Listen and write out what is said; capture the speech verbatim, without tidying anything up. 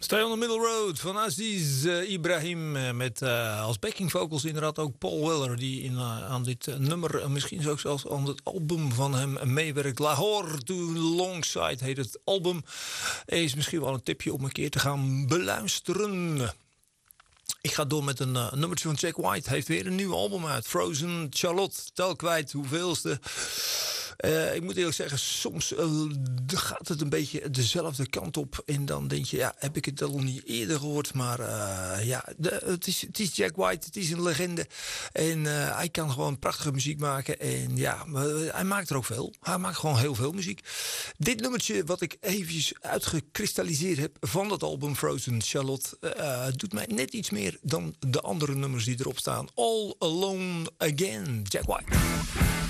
Stay on the Middle Road van Aziz uh, Ibrahim. Uh, met uh, als backing vocals inderdaad ook Paul Weller. Die in, uh, aan dit uh, nummer, uh, misschien ook zelfs aan het album van hem meewerkt. Lahore to Longside heet het album. Is misschien wel een tipje om een keer te gaan beluisteren. Ik ga door met een uh, nummertje van Jack White. Hij heeft weer een nieuw album uit. Frozen Charlotte. Tel kwijt hoeveelste. Uh, ik moet eerlijk zeggen, soms uh, gaat het een beetje dezelfde kant op. En dan denk je, ja, heb ik het al niet eerder gehoord. Maar uh, ja, de, het, is, het is Jack White, het is een legende. En uh, hij kan gewoon prachtige muziek maken. En ja, hij maakt er ook veel. Hij maakt gewoon heel veel muziek. Dit nummertje wat ik eventjes uitgekristalliseerd heb van dat album Frozen Charlotte... Uh, doet mij net iets meer dan de andere nummers die erop staan. All Alone Again, Jack White.